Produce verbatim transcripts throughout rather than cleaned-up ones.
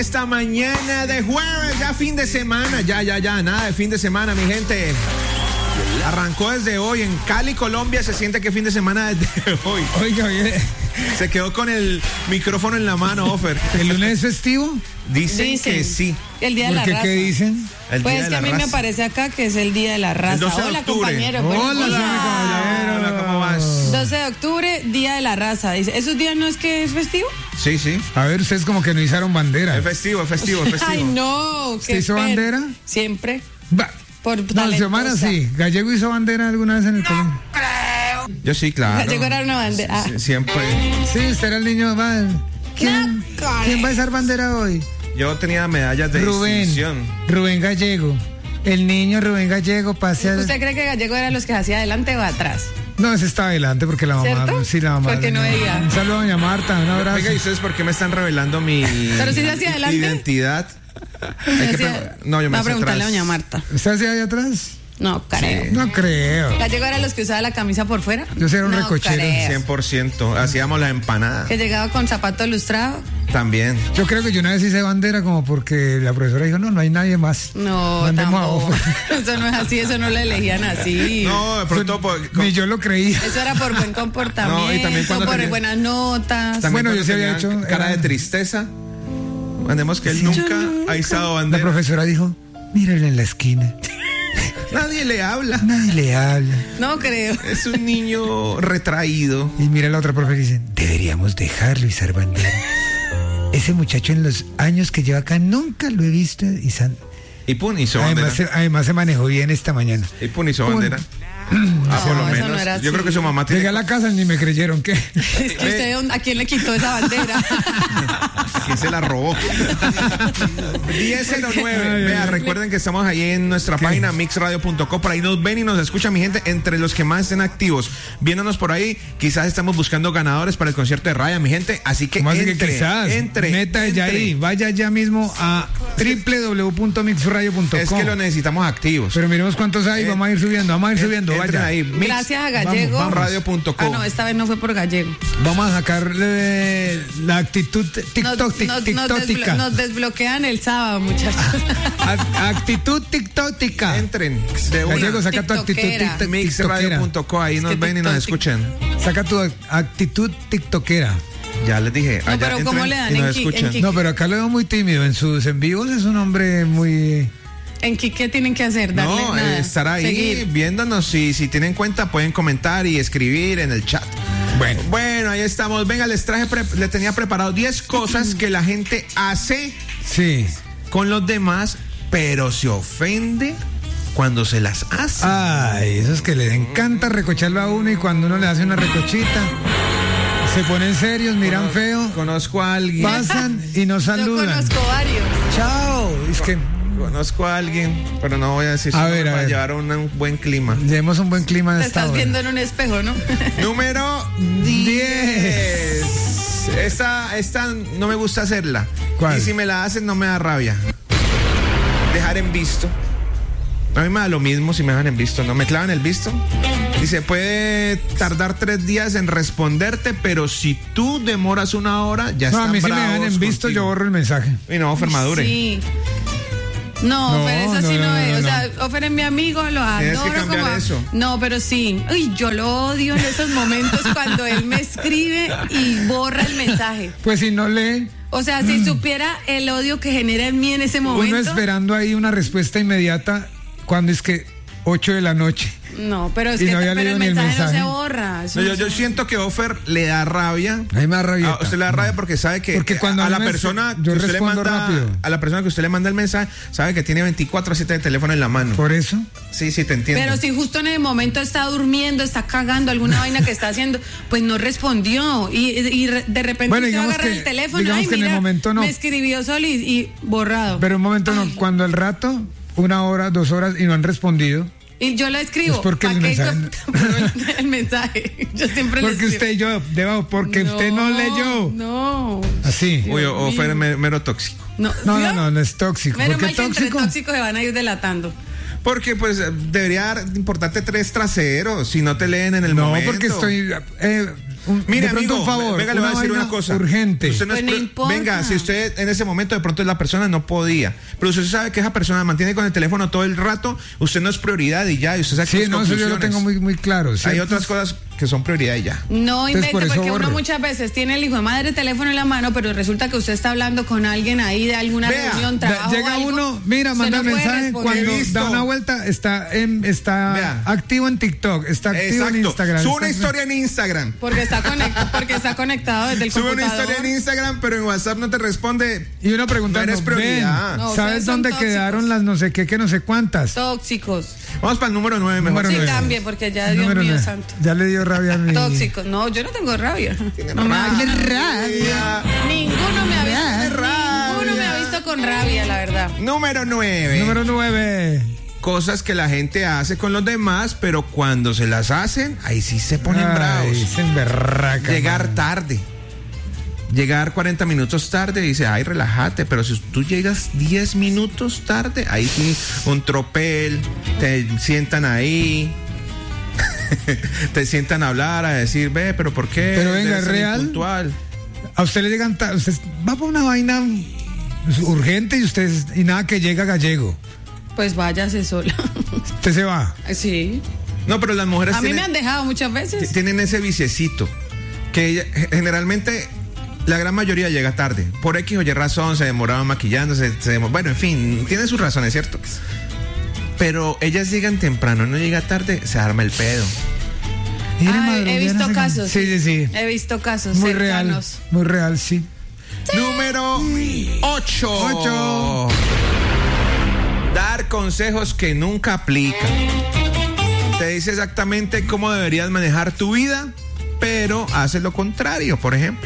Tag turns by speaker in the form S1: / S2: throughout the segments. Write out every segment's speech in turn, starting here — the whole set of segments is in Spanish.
S1: Esta mañana de jueves, ya fin de semana, ya, ya, ya, nada de fin de semana, mi gente. Arrancó desde hoy en Cali, Colombia, se siente que fin de semana desde hoy.
S2: Oiga, oye.
S1: Se quedó con el micrófono en la mano, Ofer.
S2: ¿El lunes es festivo?
S1: Dicen,
S3: Dicen
S1: que sí.
S3: El día de la
S2: ¿Por qué?
S3: raza.
S2: ¿Qué dicen?
S1: El
S3: Pues
S1: día
S3: es
S1: de
S3: que a
S1: la
S3: mí me
S1: raza.
S3: parece acá que es el día de la raza.
S1: El doce de
S3: Hola,
S1: octubre.
S3: compañero.
S2: Hola,
S3: buenos días.
S2: señor caballero.
S1: Hola, ¿cómo vas?
S3: doce de octubre, día de la raza. Dice, ¿esos días no es que es festivo?
S1: Sí, sí.
S2: A ver, ustedes como que no izaron bandera.
S1: Es festivo, es festivo, es festivo.
S3: Ay, no.
S2: ¿Usted
S3: qué
S2: hizo
S3: pena.
S2: bandera?
S3: Siempre.
S2: Va.
S3: Por
S2: No,
S3: talentosa.
S2: Xiomara sí. Gallego hizo bandera alguna vez en el colegio.
S1: Yo sí, claro.
S3: Gallego era una bandera. Ah.
S1: Sí, siempre.
S2: Sí, usted era el niño. Va. ¿Quién,
S3: No, cara.
S2: ¿Quién va a izar bandera hoy?
S1: Yo tenía medallas de
S2: Rubén.
S1: distinción.
S2: Rubén Gallego. El niño Rubén Gallego pasea.
S3: ¿Usted cree que Gallego era los que hacía adelante o atrás?
S2: No, ese está adelante porque la mamá.
S3: ¿Cierto?
S2: Sí, la mamá.
S3: Porque no veía.
S2: Un saludo a doña Marta, un abrazo.
S1: Oiga, ¿y ustedes por qué me están revelando mi
S3: Pero si se hacía adelante.
S1: identidad? Hay que
S3: Hacía-
S1: pre- no, yo me
S3: Va a
S1: hace
S3: preguntarle a
S1: atrás.
S3: doña Marta.
S2: ¿Usted hacía ahí atrás?
S3: No, creo.
S2: No creo.
S3: Gallego era los que usaba la camisa por fuera.
S2: Yo sí era un
S3: No
S2: recochero.
S3: creo.
S1: cien por ciento. Hacíamos la empanada.
S3: Que llegaba con zapato lustrado.
S1: También.
S2: Yo creo que yo una vez hice bandera como porque la profesora dijo, no, no hay nadie más.
S3: No,
S2: Mandemos a
S3: tampoco.
S2: Ofer.
S3: Eso no es así, eso no lo elegían así.
S1: No, de pronto. por-
S2: Ni yo lo creía.
S3: Eso era por buen comportamiento,
S1: No, y también cuando
S3: por
S1: tenía-
S3: buenas notas.
S1: también
S2: Bueno,
S1: cuando
S2: yo sí había
S1: tenía
S2: hecho-
S1: cara
S2: era-
S1: de tristeza. Mandemos que él nunca ha izado
S2: La
S1: bandera.
S2: profesora dijo, mírale en la esquina.
S1: Nadie le habla.
S2: Nadie le habla.
S3: No creo.
S1: Es un niño retraído.
S2: Y mira la otra profe y dice, deberíamos dejarlo izar bandera. Ese muchacho en los años que lleva acá nunca lo he visto izando.
S1: Y pun hizo bandera.
S2: Además, se, además se manejó bien esta mañana.
S1: Y pun hizo
S2: Pun.
S1: bandera. Ah, por lo
S3: No, eso
S1: menos.
S3: no era
S1: Yo
S3: así.
S1: creo que su mamá tiene.
S2: Llegué a la casa y ni me creyeron que.
S3: Es que usted, ¿a quién le quitó esa bandera?
S1: ¿Quién se la robó? diez cero nueve. Vea, recuerden que estamos ahí en nuestra página mix radio punto com. Por ahí nos ven y nos escuchan, mi gente, entre los que más estén activos. Viéndonos por ahí, quizás estamos buscando ganadores para el concierto de Raya, mi gente. Así que
S2: ¿Cómo así
S1: entre,
S2: que quizás?
S1: entre,
S2: Meta ya
S1: entre.
S2: ahí. Vaya ya mismo a doble u doble u doble u punto mix radio punto com.
S1: Es que lo necesitamos activos.
S2: Pero miremos cuántos hay.
S1: Eh,
S2: Vamos a ir subiendo. Vamos a ir
S1: En-
S2: subiendo.
S1: entren
S2: Vaya.
S1: ahí. Mix
S3: Gracias a Gallego.
S1: Vamos, radio punto com.
S3: Ah, no, esta vez no fue por Gallego.
S2: Vamos a sacarle la actitud
S3: Nos,
S2: TikTok,
S3: nos- nos desblo-
S2: TikTokica.
S3: nos desbloquean el sábado, muchachos.
S2: A- Actitud TikTokica.
S1: Entren de una.
S2: Gallego, saca tu actitud
S3: Tiktokera.
S2: tic-
S1: mix radio
S2: tiktokera.
S1: punto com. Ahí
S3: Es
S1: nos
S3: que
S1: ven y nos
S3: TikTok,
S1: escuchan.
S2: Saca tu actitud tiktokera.
S1: Ya les dije.
S3: No,
S1: allá
S3: pero ¿cómo
S1: entren
S3: le dan
S1: y
S3: en
S1: nos
S3: Ki- en
S1: escuchan.
S3: Ki-
S2: No, pero acá lo veo muy tímido. En sus en vivos es un hombre muy...
S3: ¿En qué, qué tienen que hacer? Darle
S1: No,
S3: nada.
S1: eh, estar ahí
S3: Seguir.
S1: viéndonos. Si, si tienen cuenta, pueden comentar y escribir en el chat.
S2: Bueno.
S1: Bueno, ahí estamos. Venga, les traje, pre- les tenía preparado diez cosas que la gente hace
S2: Sí.
S1: con los demás, pero se ofende cuando se las hace.
S2: Ay, esos que les encanta recocharlo a uno y cuando uno le hace una recochita, se ponen serios, miran
S1: Cono-
S2: feo,
S1: Conozco a alguien.
S2: pasan y nos
S3: Yo
S2: saludan.
S3: conozco varios.
S2: Chao. Es que
S1: Conozco a alguien, pero no voy a decir su
S2: A
S1: nombre
S2: ver, a
S1: para
S2: ver.
S1: llevar un, un buen clima.
S2: llevemos un buen clima de
S3: Te
S2: esta
S3: estás
S2: hora.
S3: viendo en un espejo, ¿no?
S1: Número diez. Esta, esta no me gusta hacerla.
S2: ¿Cuál?
S1: Y si me la hacen no me da rabia. Dejar en visto. A mí me da lo mismo si me dejan en visto. No me clavan el visto. Dice, puede tardar tres días en responderte, pero si tú demoras una hora, ya
S2: No,
S1: están
S2: a mí si me
S1: bravos
S2: dejan en visto,
S1: contigo.
S2: yo borro el mensaje.
S1: Y no, Fermadure.
S3: Sí. No,
S2: No,
S3: pero eso sí
S2: no,
S3: no,
S2: no,
S3: es.
S2: no,
S3: O
S2: no.
S3: sea, Ofer es mi amigo, lo
S1: Tienes que
S3: adoro
S1: cambiar
S3: como.
S1: eso.
S3: No, pero sí. Uy, yo lo odio en esos momentos cuando él me escribe y borra el mensaje.
S2: Pues si no lee,
S3: O sea, si supiera el odio que genera en mí en ese momento.
S2: uno esperando ahí una respuesta inmediata cuando es que ocho de la noche.
S3: No, pero es
S2: Y
S3: que
S2: no había
S3: pero
S2: leído
S3: el
S2: ni el
S3: mensaje, no se
S2: mensaje.
S3: borra. eso
S1: No,
S3: no
S1: yo, yo
S3: se-
S1: siento que Offer le da rabia.
S2: A mí me da rabia.
S1: A usted le da rabia porque sabe que
S2: Porque cuando
S1: a
S2: a
S1: la
S2: mí me-
S1: persona
S2: yo
S1: que usted le
S2: respondo
S1: manda
S2: rápido.
S1: a la persona que usted le manda el mensaje sabe que tiene veinticuatro siete de teléfono en la mano.
S2: Por eso.
S1: Sí, sí, te entiendo.
S3: Pero si justo en el momento está durmiendo, está cagando alguna vaina que está haciendo, pues no respondió. Y, y re- de repente
S2: Bueno,
S3: usted va a
S2: digamos
S3: agarrar
S2: que-
S3: el teléfono
S2: digamos
S3: y
S2: que en el
S3: mira,
S2: momento no.
S3: me escribió Sol y, y borrado.
S2: Pero un momento no,
S3: Ay.
S2: cuando al rato, una hora, dos horas y no han respondido.
S3: Y yo le escribo.
S2: Es porque
S3: ¿pa'
S2: el
S3: qué
S2: mensaje-
S3: yo- el, el mensaje. Yo siempre le
S2: Porque
S3: escribo.
S2: usted y yo, debajo, porque usted no leyó.
S3: No.
S2: Así.
S1: Uy,
S3: Dios
S1: Offer
S3: mío.
S1: es me- mero tóxico.
S3: No,
S2: No,
S3: ¿vio?
S2: no, no, no es tóxico.
S3: Menos
S2: ¿Por
S3: mal
S2: qué
S3: que entre
S2: tóxico?
S3: tóxicos se van a ir delatando.
S1: Porque pues debería importarte tres traseros si no te leen en el
S2: No,
S1: momento.
S2: porque estoy. eh, un,
S1: Mire,
S2: de pronto
S1: amigo,
S2: un favor,
S1: venga, le voy a decir
S2: vaina
S1: una cosa.
S2: urgente.
S1: Usted no
S3: Pues
S1: es
S3: no
S1: pro-
S3: importa.
S1: venga, si usted en ese momento de pronto la persona no podía, pero usted sabe que esa persona mantiene con el teléfono todo el rato, usted no es prioridad y ya, y usted sabe
S2: Sí,
S1: sus
S2: no, eso yo lo
S1: conclusiones.
S2: tengo muy, muy claro.
S1: Hay
S2: ¿cierto?
S1: otras cosas que son prioridad y ya.
S3: No
S2: Entonces,
S3: invente,
S2: por eso
S3: porque uno
S2: borre.
S3: muchas veces tiene el hijo de madre teléfono en la mano, pero resulta que usted está hablando con alguien ahí de alguna
S1: Vea,
S3: reunión,
S2: Da-
S3: trabajo.
S2: llega
S3: algo,
S2: uno, mira,
S3: usted
S2: manda
S3: no puede
S2: mensaje
S3: responder.
S2: cuando
S1: He visto.
S2: da una vuelta, está en, está
S1: Vea.
S2: activo en TikTok, está activo en
S1: Exacto.
S2: Instagram.
S1: Sube una
S2: está-
S1: historia en Instagram.
S3: Porque está, conect- porque está conectado desde el
S1: Sube una
S3: computador.
S1: historia en Instagram, pero en WhatsApp no te responde.
S2: Y uno preguntando,
S1: No eres prioridad.
S2: ven,
S3: No, ustedes
S2: ¿sabes
S3: son
S2: dónde
S3: tóxicos.
S2: quedaron las no sé qué, que no sé cuántas?
S3: Tóxicos.
S1: Vamos para el número nueve mejor.
S2: Número
S3: Sí,
S2: nueve.
S3: cambie, porque ya, Dios
S2: Número
S3: mío
S2: nueve.
S3: santo.
S2: Ya le dio rabia a mi...
S3: Tóxicos. No, yo no tengo rabia. No me
S1: rabia.
S3: hagan-
S1: Rabia.
S3: Ninguno me ha visto.
S1: Rabia.
S3: Ninguno me ha visto con rabia, la verdad.
S1: Número nueve.
S2: Número nueve.
S1: Cosas que la gente hace con los demás, pero cuando se las hacen, ahí sí se ponen
S2: Ay,
S1: bravos.
S2: se emberraca,
S1: Llegar
S2: man.
S1: tarde. Llegar cuarenta minutos tarde y dice, ay, relájate, pero si tú llegas diez minutos tarde, ahí sí, un tropel, te sientan ahí, te sientan a hablar, a decir, ve, pero ¿por qué?
S2: Pero venga,
S1: Debes
S2: ¿es
S1: ser
S2: real?
S1: impuntual".
S2: A usted le llegan tarde, usted va por una vaina urgente y usted y nada que llega gallego.
S3: Pues váyase sola.
S2: Usted se va.
S3: Sí.
S1: No, pero las mujeres
S3: A mí me
S1: tienen,
S3: han dejado muchas
S1: t-
S3: veces.
S1: tienen ese viciecito, que ella- generalmente la gran mayoría llega tarde. Por X o Y razón, se demoraban maquillándose, se demor- bueno, en fin, tiene sus razones, ¿cierto? Pero ellas llegan temprano, no llega tarde, se arma el pedo.
S2: Mira,
S3: Ay,
S2: madrugada,
S3: he visto
S2: no sé qué.
S3: casos.
S2: Sí, sí, sí.
S3: He visto casos
S2: Muy real.
S3: cercanos.
S2: Muy real, sí.
S1: Número ocho.
S2: Ocho.
S1: Dar consejos que nunca aplican. Te dice exactamente cómo deberías manejar tu vida, pero hace lo contrario, por ejemplo.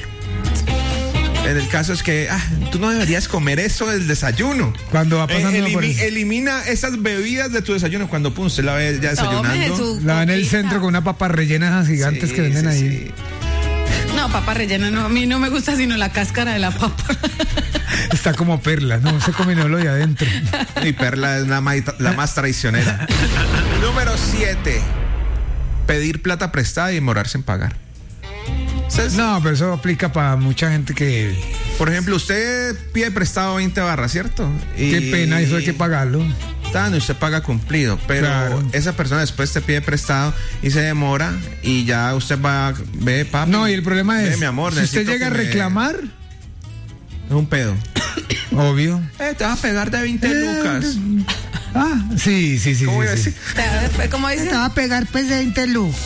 S1: En el caso es que ah, tú no deberías comer eso del desayuno.
S2: Cuando va pasando
S1: Eh,
S2: por
S1: elimi-
S2: el-
S1: elimina esas bebidas de tu desayuno cuando pum, se la ve ya
S3: Tome
S1: desayunando.
S3: su
S2: La en el
S3: coquita.
S2: centro con una papa rellena esas gigantes
S1: Sí,
S2: que venden
S1: sí,
S2: ahí.
S1: sí.
S3: No, papa rellena no. A mí no me gusta sino la cáscara de la papa.
S2: Está como perla, no se come lo de adentro.
S1: Mi perla es la más, la más traicionera. Número siete. Pedir plata prestada y demorarse en pagar. ¿Sabes?
S2: No, pero eso aplica para mucha gente que...
S1: Por ejemplo, usted pide prestado veinte barras, ¿cierto? Y
S2: Qué pena, eso hay que pagarlo.
S1: Tan, usted paga cumplido, pero
S2: Claro.
S1: esa persona después te pide prestado y se demora y ya usted va, ve, papi.
S2: No, y el problema
S1: ve,
S2: es,
S1: mi amor,
S2: si usted
S1: necesito
S2: llega a
S1: que me-
S2: reclamar,
S1: Es un pedo.
S2: obvio.
S1: Eh, te vas a pegar de veinte lucas.
S2: Ah, sí, sí, sí.
S1: ¿Cómo
S2: sí,
S1: iba a
S2: sí.
S1: decir?
S3: ¿Cómo dice?
S2: Te va a pegar pues de veinte lucas.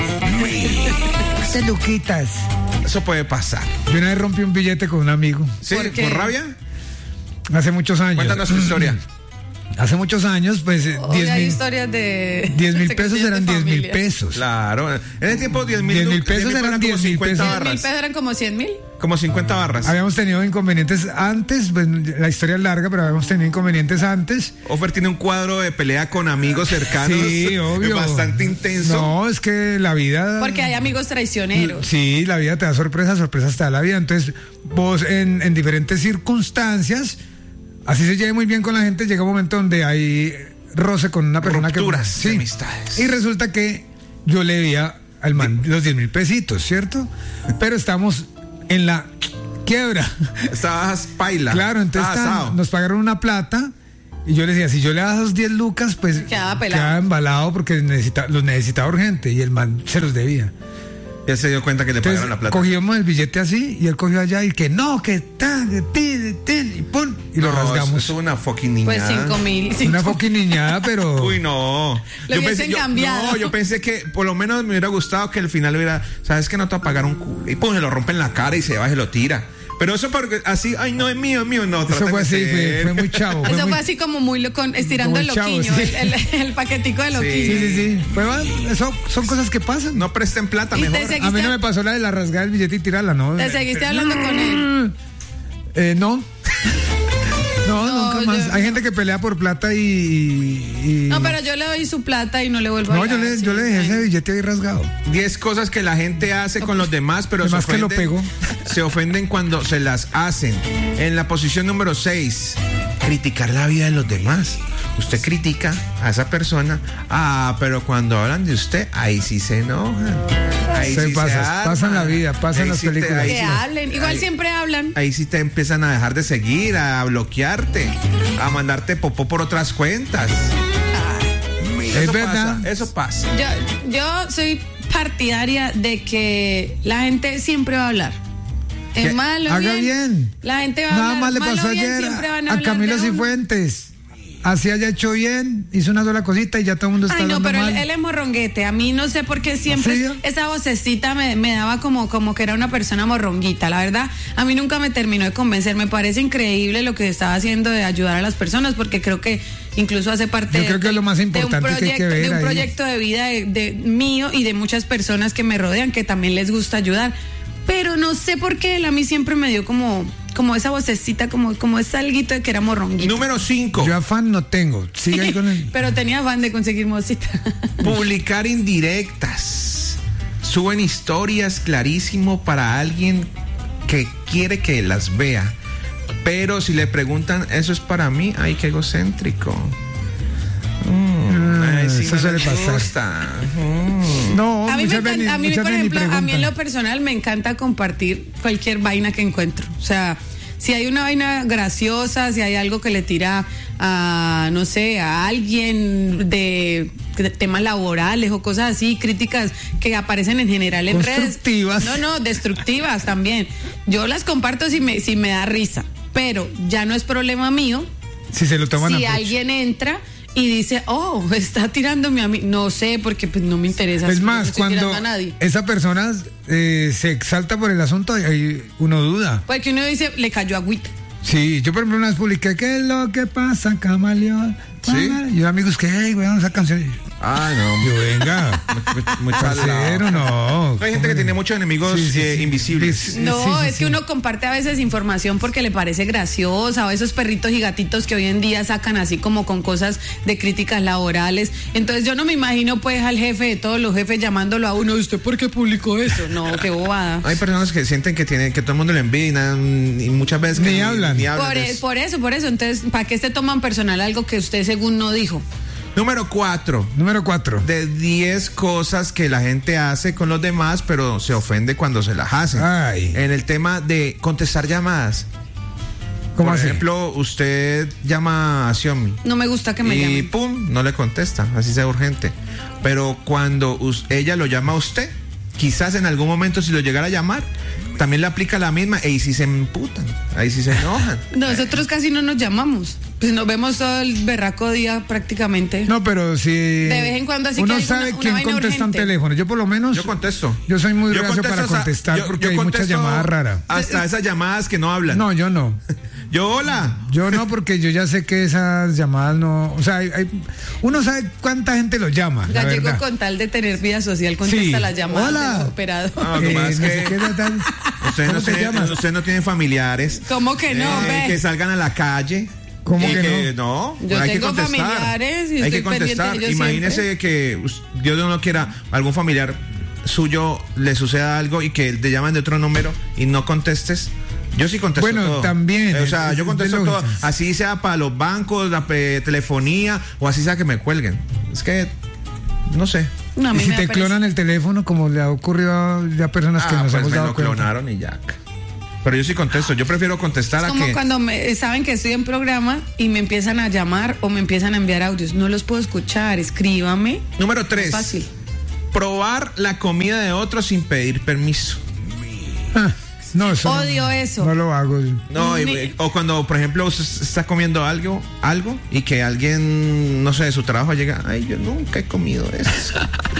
S2: veinte luquitas.
S1: Eso puede pasar.
S2: Yo una vez rompí un billete con un amigo.
S1: ¿Sí?
S3: ¿Por
S1: ¿Por,
S3: qué?
S1: rabia?
S2: Hace muchos años.
S1: Cuéntanos tu historia.
S2: Hace muchos años, pues eh,
S3: Hoy
S2: diez
S3: hay
S2: mil,
S3: historias de.
S2: diez mil pesos
S3: secretillas de
S2: eran diez mil
S3: familia.
S2: pesos.
S1: Claro. En ese tiempo diez mil
S2: diez mil pesos eran diez mil
S1: cincuenta
S2: pesos.
S3: diez mil
S1: barras.
S3: pesos eran como cien mil.
S1: Como cincuenta barras.
S2: Habíamos tenido inconvenientes antes, pues, la historia es larga, pero habíamos tenido inconvenientes antes.
S1: Offer tiene un cuadro de pelea con amigos cercanos.
S2: Sí, obvio.
S1: Bastante intenso.
S2: No, es que la vida...
S3: Porque hay amigos traicioneros.
S2: Sí, la vida te da sorpresas, sorpresas te da la vida. Entonces, vos en, en diferentes circunstancias, así se lleve muy bien con la gente, llega un momento donde hay roce con una persona
S1: Rupturas
S2: que...
S1: de amistades.
S2: Y resulta que yo le debía al man los diez mil pesitos, ¿cierto? Pero estamos en la quiebra.
S1: Estabas paila.
S2: Claro, entonces
S1: Estabas
S2: tan-
S1: asado.
S2: nos pagaron una plata y yo le decía, si yo le daba esos diez lucas, pues
S3: Quedaba pelado.
S2: quedaba embalado porque necesita, los necesitaba urgente y el man se los debía.
S1: Ya se dio cuenta que le
S2: Entonces
S1: pagaron la plata.
S2: cogíamos el billete así y él cogió allá y que no, que tal, que ti, ti, y pum, y lo
S1: No,
S2: rasgamos.
S1: eso es una fucking niña.
S3: Pues cinco mil.
S2: Una fucking niñada, pero...
S1: Uy, no.
S3: Le hubiesen
S1: pensé, yo,
S3: cambiado.
S1: no, yo pensé que por lo menos me hubiera gustado que al final hubiera, ¿sabes que no te va a pagar un culo? Y pum, se lo rompe en la cara y se va y se lo tira. Pero eso porque así, ay, no es mío, es mío, no.
S2: Eso
S1: trata
S2: fue
S1: de
S2: así, fue,
S1: ser.
S2: fue muy chavo.
S3: Eso
S2: muy-
S3: fue así como muy lo- con, estirando
S2: Como
S3: el
S2: el chavo,
S3: loquiño,
S2: sí.
S3: el, el- el paquetico de loquiño.
S2: Sí, sí, sí. Fue, va, eso son cosas que pasan.
S1: No presten plata,
S3: Y te
S1: mejor.
S3: seguiste-
S2: A mí no me pasó la de la rasgada del billete y tirarla, ¿no?
S3: ¿Te seguiste hablando con él?
S2: Eh, no. No,
S3: No,
S2: nunca más.
S3: yo-
S2: Hay gente que pelea por plata y... y-
S3: No, pero yo le doy su plata y no le vuelvo a
S2: No, yo le,
S3: sí,
S2: yo le dejé
S3: ay.
S2: ese billete ahí rasgado.
S1: Diez cosas que la gente hace con los demás, pero se
S2: Además que lo
S1: ofenden,
S2: pegó.
S1: se ofenden cuando se las hacen. En la posición número seis, criticar la vida de los demás. Usted critica a esa persona, ah, pero cuando hablan de usted, ahí sí se enojan. Ahí
S2: se
S1: sí
S2: pasa,
S1: se arman.
S2: Pasan la vida, pasan
S1: Ahí
S2: las
S1: sí te-
S2: películas.
S1: ahí
S3: Que
S1: sí-
S3: hablen, igual
S1: ahí-
S3: siempre hablan.
S1: Ahí sí te empiezan a dejar de seguir, a bloquearte, a mandarte popó por otras cuentas.
S2: Es
S1: Eso
S2: verdad.
S1: pasa, eso pasa.
S3: Yo, yo soy partidaria de que la gente siempre va a hablar.
S1: Que
S3: Es malo,
S2: Haga
S3: bien,
S2: bien.
S3: La gente va a
S2: Nada
S3: hablar.
S2: más le
S3: malo,
S2: pasó
S3: bien,
S2: ayer
S3: siempre van
S2: a, a
S3: hablar
S2: Camilo
S3: de uno.
S2: Cifuentes. Así haya hecho bien, hizo una sola cosita y ya todo el mundo está
S3: Ay, no,
S2: hablando
S3: pero él,
S2: mal.
S3: él es morronguete. A mí no sé por qué siempre
S2: ¿Sí?
S3: esa vocecita me, me daba como, como que era una persona morronguita. La verdad, a mí nunca me terminó de convencer. Me parece increíble lo que estaba haciendo de ayudar a las personas, porque creo que incluso hace parte
S2: Yo creo que es lo más
S3: de un
S2: importante que hay
S3: proyecto,
S2: que ver
S3: de un
S2: ahí.
S3: proyecto de vida de, de mío y de muchas personas que me rodean que también les gusta ayudar. Pero no sé por qué él a mí siempre me dio como, como esa vocecita, como, como ese alguito de que era morronguito.
S1: Número cinco.
S2: Yo afán no tengo. Sigue ahí con el...
S3: Pero tenía afán de conseguir mocita.
S1: Publicar indirectas. Suben historias clarísimo para alguien que quiere que las vea. Pero si le preguntan, ¿eso es para mí? Ay, qué egocéntrico. Mm, ay, sí
S2: eso
S1: me
S2: suele
S1: les
S2: pasar.
S1: gusta. Mm.
S2: No,
S3: A mí, me
S2: muchas veces ni-
S3: encanta, a mí
S2: muchas
S3: por
S2: veces ni
S3: ejemplo, a mí en
S2: preguntan.
S3: lo personal me encanta compartir cualquier vaina que encuentro. O sea, si hay una vaina graciosa, si hay algo que le tira a, no sé, a alguien de, de temas laborales o cosas así, críticas que aparecen en general en redes.
S2: Constructivas.
S3: No, no, destructivas también. Yo las comparto si me, si me da risa, pero ya no es problema mío
S2: Si se lo toman
S3: si
S2: a pecho.
S3: alguien entra y dice, oh, está tirándome a mí. No sé, porque pues no me interesa.
S2: Es
S3: no
S2: más,
S3: estoy
S2: cuando
S3: tirando a nadie.
S2: esa persona eh, se exalta por el asunto, ahí uno duda.
S3: Porque uno dice, le cayó agüita.
S2: Sí, yo por ejemplo una vez publiqué, ¿qué es lo que pasa, camaleón?
S1: ¿Sí?
S2: Y los amigos que, hey, weón, esa canción.
S1: Ah, no.
S2: Yo, venga,
S1: Mucha
S2: parcero, no.
S1: Hay gente que tiene muchos enemigos
S2: Sí, sí,
S1: eh,
S2: sí.
S1: invisibles.
S2: Sí,
S3: No,
S2: sí, sí,
S3: es
S2: sí.
S3: que uno comparte a veces información porque le parece graciosa, o esos perritos y gatitos que hoy en día sacan así como con cosas de críticas laborales. Entonces yo no me imagino pues al jefe de todos los jefes llamándolo a uno, ¿usted por qué publicó eso? No, qué bobada.
S1: Hay personas que sienten que tiene, que todo el mundo le envidia y nada, y muchas veces que
S2: Ni hablan.
S1: ni hablan
S3: Por,
S1: de
S3: e-
S1: eso.
S3: por eso, por eso. Entonces, ¿para qué se toman personal algo que usted según no dijo?
S1: Número cuatro.
S2: Número cuatro.
S1: De diez cosas que la gente hace con los demás, pero se ofende cuando se las hacen.
S2: Ay.
S1: En el tema de contestar llamadas.
S2: ¿Cómo
S1: Por
S2: así?
S1: ejemplo, usted llama a Xiaomi
S3: No me gusta que me
S1: y
S3: llamen.
S1: pum, no le contesta, así sea urgente. Pero cuando us- ella lo llama a usted, quizás en algún momento si lo llegara a llamar, también le aplica la misma, y ahí sí se emputan, ahí sí se enojan.
S3: Nosotros casi no nos llamamos. Pues nos vemos todo el berraco día prácticamente.
S2: No, pero si.
S3: De vez en cuando así
S2: uno
S3: que hay
S2: sabe
S3: una- una
S2: quién
S3: vaina
S2: contesta un
S3: urgente.
S2: teléfono. Yo por lo menos.
S1: Yo contesto.
S2: Yo soy muy
S1: Yo
S2: reacio
S1: contesto
S2: para
S1: esa-
S2: contestar
S1: yo-
S2: porque
S1: yo
S2: hay muchas
S1: contesto
S2: llamadas raras.
S1: Hasta esas llamadas que no hablan.
S2: No, yo no.
S1: Yo, hola.
S2: Yo no, porque yo ya sé que esas llamadas no. O sea, hay, hay- uno sabe cuánta gente lo llama. La
S3: Gallego
S2: verdad.
S3: con tal de tener vida social contesta
S2: Sí.
S3: las llamadas
S2: Hola.
S3: del operador.
S1: No, lo que
S2: Eh,
S1: pasa es
S2: no
S1: que
S2: sé qué era tal-
S1: Usted
S2: ¿Cómo
S1: no,
S2: te
S1: tiene,
S2: llamas?
S1: usted no tiene familiares.
S3: ¿Cómo que no?
S1: eh,
S3: Ve.
S1: que salgan a la calle.
S2: ¿Cómo
S1: y
S2: que
S1: no?
S3: Yo
S1: hay que
S3: tengo
S1: contestar.
S3: familiares y
S1: hay que
S3: estoy pendiente
S1: contestar.
S3: de ellos
S1: Imagínese
S3: siempre.
S1: que us- Dios no quiera, algún familiar suyo le suceda algo y que te llaman de otro número y no contestes. Yo sí contesto
S2: Bueno,
S1: todo.
S2: también,
S1: Eh, O sea,
S2: es-
S1: yo
S2: es
S1: contesto
S2: de
S1: todo.
S2: lógicas.
S1: Así sea para los bancos, la pe- telefonía o así sea que me cuelguen. Es que, no sé.
S3: No, a
S2: Y
S3: mí
S2: si
S3: me
S2: te
S3: parece-
S2: clonan el teléfono, como le ha ocurrido a ya personas que
S1: Ah,
S2: nos
S1: pues
S2: hemos
S1: me
S2: dado
S1: lo
S2: cuenta.
S1: clonaron y ya. Pero yo sí contesto. Yo prefiero contestar
S3: Es
S1: a
S3: como
S1: que...
S3: cuando me, saben que estoy en programa y me empiezan a llamar o me empiezan a enviar audios. No los puedo escuchar, escríbame.
S1: Número tres.
S3: Fácil.
S1: Probar la comida de otros sin pedir permiso.
S2: Ah, no, eso no-
S3: Odio eso.
S2: No lo hago.
S1: No, y-
S3: Ni-
S1: o cuando, por ejemplo, usted está comiendo algo, algo y que alguien, no sé, de su trabajo llega, ay, yo nunca he comido eso.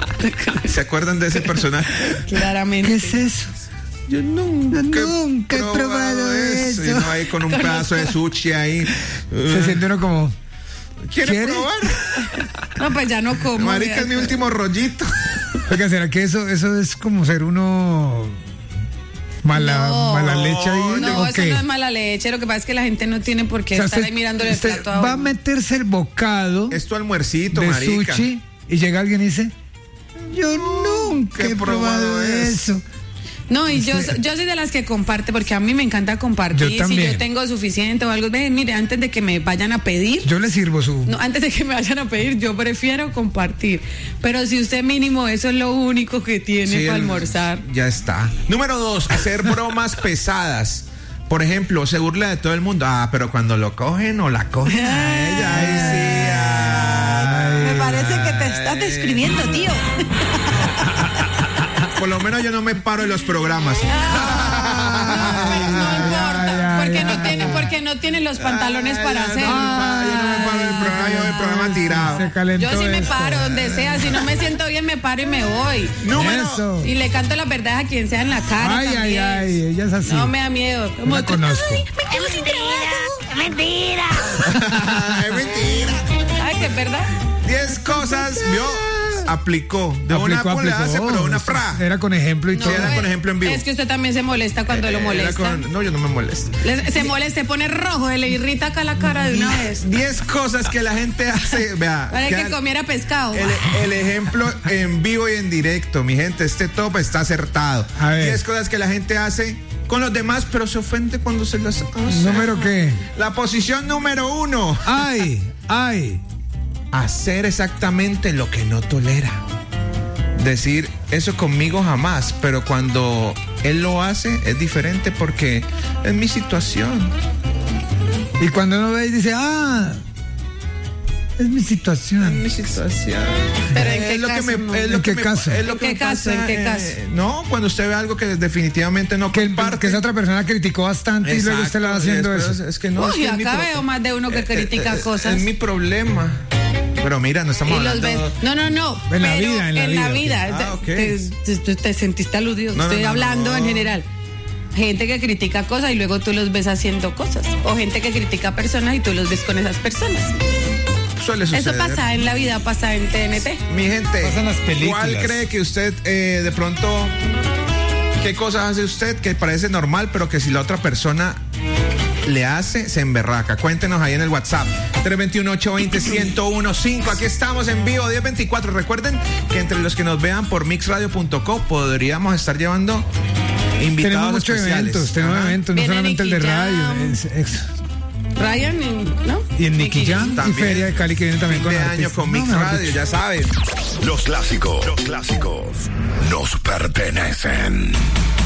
S1: ¿Se acuerdan de ese personaje?
S3: Claramente.
S2: ¿Qué es eso?
S1: Yo nunca,
S2: Nunca he probado eso.
S1: Y no ahí con un pedazo de sushi ahí.
S2: Se
S1: Uh,
S2: siente uno como.
S1: ¿Quiere,
S2: ¿Quiere?
S1: probar?
S3: No, pues ya no como.
S1: Marica,
S3: vea.
S1: es mi último rollito.
S2: Oiga, ¿será que eso, eso es como ser uno mala,
S3: No.
S2: mala leche ahí?
S3: No,
S2: ¿o
S3: eso
S2: qué?
S3: no es mala leche. Lo que pasa es que la gente no tiene por qué
S2: O sea,
S3: estar
S2: usted-
S3: ahí mirándole el
S2: usted
S3: plato a
S2: va a
S3: uno.
S2: meterse el bocado
S1: Es tu almuercito,
S2: de
S1: marica.
S2: sushi y llega alguien y dice, yo nunca he probado eso.
S3: No, y yo, yo soy de las que comparte, porque a mí me encanta compartir.
S2: Yo también.
S3: Si yo tengo suficiente o algo, ven, mire, antes de que me vayan a pedir.
S2: Yo le sirvo su.
S3: No, antes de que me vayan a pedir, yo prefiero compartir. Pero si usted mínimo, eso es lo único que tiene
S1: Sí,
S3: para
S1: el-
S3: almorzar.
S1: Ya está. Número dos, hacer bromas pesadas. Por ejemplo, se burla de todo el mundo. Ah, pero cuando lo cogen o la cogen a ella, ahí sí. ay,
S4: Me parece que te estás describiendo, tío.
S1: Por lo menos yo no me paro en los programas.
S3: No importa,
S2: ay,
S3: porque
S2: ay,
S3: no
S2: ay.
S3: tiene, porque no tiene los pantalones
S1: Ay,
S3: para
S1: ya,
S3: hacerlo.
S1: no, yo no me paro en el programa, yo el programa tirado.
S2: Se calentó
S3: Yo sí me
S2: esto.
S3: paro donde sea, si no me siento bien me paro y me voy.
S1: Número.
S2: Eso.
S3: Y le canto la verdad a quien sea en la cara.
S2: Ay, ay,
S3: también.
S2: ay, ella es así.
S3: No me da miedo.
S2: Yo
S3: Como
S2: la
S3: tú-
S2: conozco.
S4: Mentira, mentira.
S1: Es mentira.
S3: Ay, que es verdad.
S1: Diez cosas, vio, aplicó. De una
S2: Aplicó,
S1: le hace,
S2: aplicó.
S1: pero de una fra.
S2: Era con ejemplo y
S1: Sí,
S2: todo.
S1: era con ejemplo en vivo.
S3: Es que usted también se molesta cuando lo
S1: Era
S3: molesta.
S1: con- no, yo no me molesto.
S3: Le- se molesta, se pone rojo, se le irrita acá la cara de una vez.
S1: Diez cosas que la gente hace, vea.
S3: Parece que
S1: que-
S3: comiera pescado.
S1: El, el ejemplo en vivo y en directo, mi gente, este top está acertado.
S2: A ver.
S1: diez cosas que la gente hace con los demás, pero se ofende cuando se las hace.
S2: ¿Número qué?
S1: La posición número uno.
S2: Ay, ay.
S1: Hacer exactamente lo que no tolera. Decir, eso conmigo jamás, pero cuando él lo hace es diferente porque es mi situación.
S2: Y cuando uno ve y dice, ah, es mi
S1: Es
S2: situación.
S1: mi situación.
S3: Pero ¿en qué
S1: Es lo que
S3: caso,
S1: me-
S3: no?
S1: es lo
S2: ¿En
S1: que
S2: qué
S1: me-
S2: caso?
S1: es lo
S3: ¿En
S1: que
S3: qué
S1: me
S3: caso?
S1: pasa,
S3: ¿En qué
S1: eh,
S3: caso?
S1: No, cuando usted ve algo que definitivamente no
S2: Que, el-
S1: comparte.
S2: que esa otra persona criticó bastante y luego usted la va
S1: Exacto,
S2: haciendo
S1: y después
S2: eso.
S1: Es que no, es
S3: Uy,
S1: que es mi
S3: acá
S1: pro-
S3: veo más de uno que
S1: eh,
S3: critica
S1: eh, eh,
S3: cosas.
S1: Es mi problema. Pero mira, no estamos
S3: Y los
S1: hablando.
S3: ves. No, no, no.
S2: En la
S3: pero
S2: vida, en la vida,
S3: vida.
S1: ok. Ah, ok.
S3: Te, te- te- te sentiste aludido.
S1: No, no,
S3: Estoy
S1: no,
S3: hablando
S1: no.
S3: en general. Gente que critica cosas y luego tú los ves haciendo cosas. O gente que critica personas y tú los ves con esas personas.
S1: Suele suceder.
S3: Eso pasa en la vida, pasa en T N T.
S1: Mi gente,
S2: Pasan las películas.
S1: ¿cuál cree que usted eh, de pronto, qué cosas hace usted que parece normal, pero que si la otra persona le hace, se emberraca? Cuéntenos ahí en el WhatsApp. tres dos uno, ocho dos cero, uno uno cinco. Aquí estamos en vivo, diez veinticuatro. Recuerden que entre los que nos vean por mix radio punto co podríamos estar llevando invitados
S2: Tenemos muchos
S1: especiales.
S2: eventos, tenemos
S1: Ajá.
S2: eventos, no
S3: Viene
S2: solamente el de
S3: Nicky
S2: radio.
S3: Jam.
S2: es- es-
S3: Ryan, y- ¿no?
S2: y en Nicky Jam y
S1: También.
S2: Feria de Cali que viene también
S1: Fin
S2: con
S1: de año
S2: artistas.
S1: con
S2: No,
S1: Mix
S2: mejor
S1: Radio,
S2: dicho.
S1: ya saben.
S5: Los clásicos, los clásicos nos pertenecen.